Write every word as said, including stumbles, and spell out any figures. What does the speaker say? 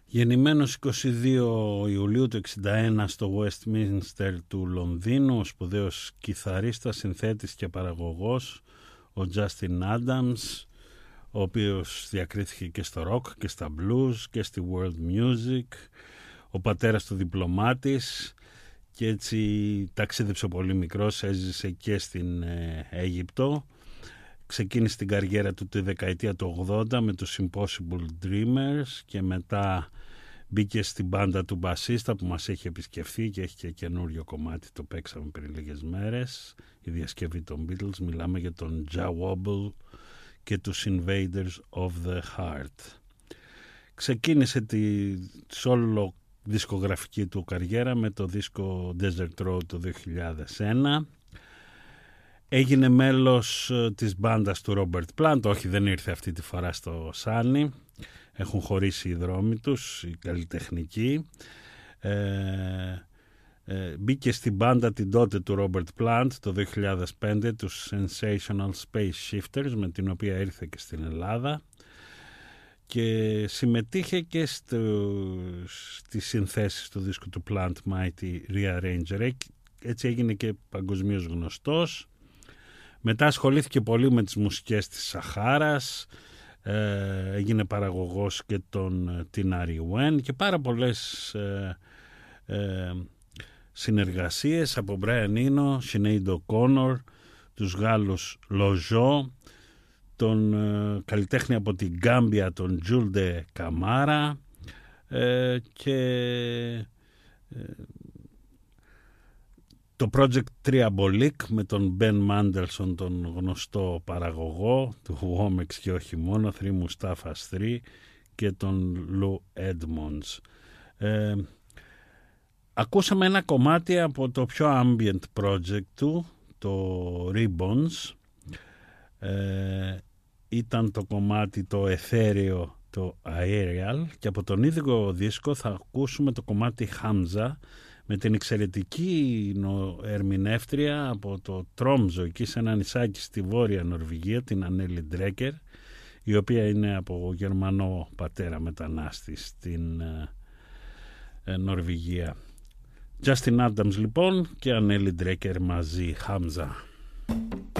Γεννημένος εικοστή δεύτερη Ιουλίου του εξήντα ένα στο Westminster του Λονδίνου, ο σπουδαίος κιθαρίστας, συνθέτης και παραγωγός, ο Justin Adams, ο οποίος διακρίθηκε και στο rock και στα blues και στη world music, ο πατέρας του διπλωμάτης, και έτσι ταξίδεψε πολύ μικρός, έζησε και στην ε, Αίγυπτο. Ξεκίνησε την καριέρα του τη δεκαετία του ογδόντα με τους Impossible Dreamers και μετά μπήκε στην μπάντα του μπασίστα που μας έχει επισκεφθεί και έχει και καινούριο κομμάτι, το παίξαμε πριν λίγες μέρες, η διασκευή των Beatles. Μιλάμε για τον Jah Wobble και τους Invaders of the Heart. Ξεκίνησε τη solo δισκογραφική του καριέρα με το δίσκο Desert Road το δύο χιλιάδες ένα. Έγινε μέλος της μπάντας του Robert Plant, όχι, δεν ήρθε αυτή τη φορά στο Σάνι, έχουν χωρίσει οι δρόμοι τους, οι καλλιτεχνικοί. Ε, ε, μπήκε στην μπάντα την τότε του Robert Plant το δύο χιλιάδες πέντε, τους Sensational Space Shifters, με την οποία ήρθε και στην Ελλάδα και συμμετείχε και στο, στις συνθέσεις του δίσκου του Plant Mighty Rearranger. Έτσι έγινε και παγκοσμίως γνωστός. Μετά ασχολήθηκε πολύ με τις μουσικές της Σαχάρας, ε, έγινε παραγωγός και των Tinari Wen και πάρα πολλές ε, ε, συνεργασίες από Brian Eno, Sinead O'Connor, τους Γάλλους Lojo, τον ε, καλλιτέχνη από την Γκάμπια, τον Jules Camara, ε, και ε, το Project Triabolic με τον Ben Mandelson, τον γνωστό παραγωγό του Womex και όχι μόνο, Three Mustafas τρία, και τον Lou Edmonds. Ε, ακούσαμε ένα κομμάτι από το πιο ambient project του, το Ribbons. Ε, ήταν το κομμάτι το εθέρεο, το Aerial, και από τον ίδιο δίσκο θα ακούσουμε το κομμάτι Hamza με την εξαιρετική ερμηνεύτρια από το Τρόμζο, εκεί σε ένα νησάκι στη Βόρεια Νορβηγία, την Ανέλη Ντρέκερ, η οποία είναι από Γερμανό πατέρα μετανάστη στην ε, Νορβηγία. Justin Adams λοιπόν και Ανέλη Ντρέκερ μαζί, Hamza.